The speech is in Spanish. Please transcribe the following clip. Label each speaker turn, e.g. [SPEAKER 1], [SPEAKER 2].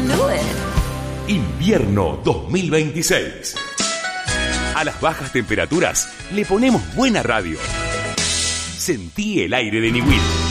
[SPEAKER 1] do it.
[SPEAKER 2] Invierno 2026. A las bajas temperaturas le ponemos buena radio. Sentí el aire de Niwil.